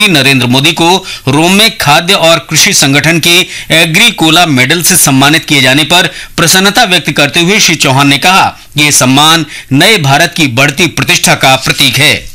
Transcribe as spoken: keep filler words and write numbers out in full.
नरेंद्र मोदी को रोम में खाद्य और कृषि संगठन के एग्रीकोला मेडल से सम्मानित किए जाने पर प्रसन्नता व्यक्त करते हुए श्री चौहान ने कहा कि ये सम्मान नए भारत की बढ़ती प्रतिष्ठा का प्रतीक है।